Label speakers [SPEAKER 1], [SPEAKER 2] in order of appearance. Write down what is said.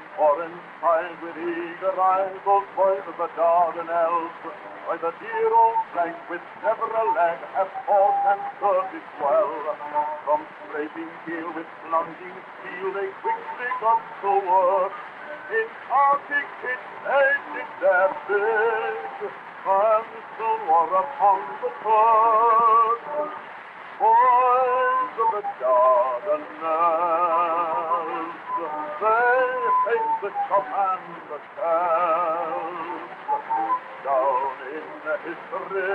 [SPEAKER 1] For inside with eager eyes those boys of the Dardanelles, by the dear old flank with never a lag have fought and served it well. From scraping heel with plunging steel they quickly got to work. In Arctic pits they did their bid, and soon were upon the Turk. Boys of the Dardanelles, they hate the shot and the shells. Down in history